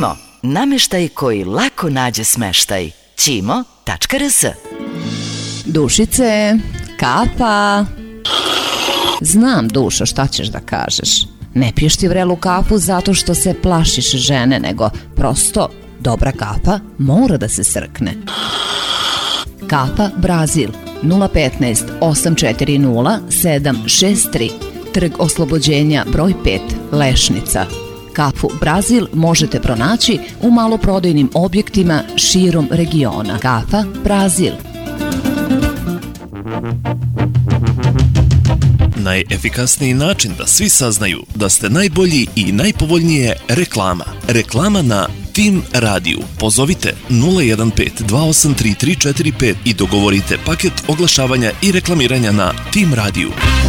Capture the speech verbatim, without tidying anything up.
Ćimo, nameštaj koji lako nađe smeštaj. ćimo tačka r s. Dušice, kafa. Znam, Dušo, šta ćeš da kažeš. Ne piješ ti vrelu kafu zato što se plašiš žene, nego prosto dobra kafa mora da se srkne. Kafa Brazil nula petnaest osam četiri nula sedam šest tri, Trg Oslobođenja broj pet, Lešnica. Kafu Brazil možete pronaći u maloprodajnim objektima širom regiona. Kafa Brazil. Najefikasniji način da svi saznaju da ste najbolji i najpovoljnije reklama. Reklama na Tim Radiju. Pozovite nula jedan pet dva osam tri tri četiri pet i dogovorite paket oglašavanja i reklamiranja na Tim Radiju.